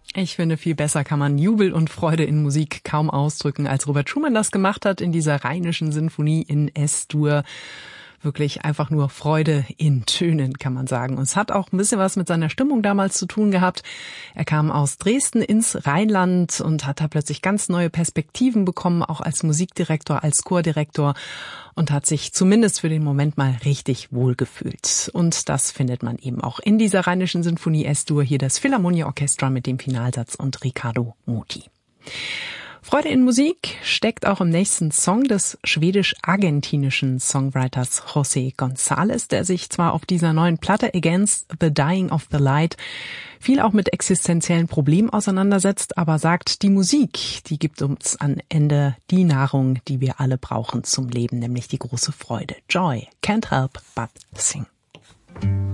Ich finde, viel besser kann man Jubel und Freude in Musik kaum ausdrücken, als Robert Schumann das gemacht hat in dieser Rheinischen Sinfonie in S-Dur. Wirklich einfach nur Freude in Tönen, kann man sagen. Und es hat auch ein bisschen was mit seiner Stimmung damals zu tun gehabt. Er kam aus Dresden ins Rheinland und hat da plötzlich ganz neue Perspektiven bekommen, auch als Musikdirektor, als Chordirektor, und hat sich zumindest für den Moment mal richtig wohlgefühlt. Und das findet man eben auch in dieser Rheinischen Sinfonie S-Dur, hier das Philharmonia Orchestra mit dem Finalsatz und Riccardo Muti. Freude in Musik steckt auch im nächsten Song des schwedisch-argentinischen Songwriters José González, der sich zwar auf dieser neuen Platte Against the Dying of the Light viel auch mit existenziellen Problemen auseinandersetzt, aber sagt, die Musik, die gibt uns am Ende die Nahrung, die wir alle brauchen zum Leben, nämlich die große Freude. Joy, can't help but sing.